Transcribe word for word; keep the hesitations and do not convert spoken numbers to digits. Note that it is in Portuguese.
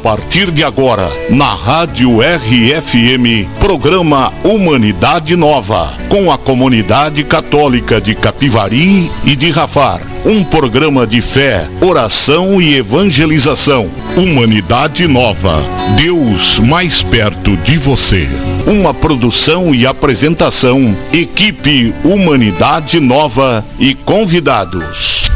partir de agora, na Rádio R F M, programa Humanidade Nova, com a comunidade católica de Capivari e de Rafar. Um programa de fé, oração e evangelização. Humanidade Nova, Deus mais perto de você. Uma produção e apresentação, equipe Humanidade Nova e convidados.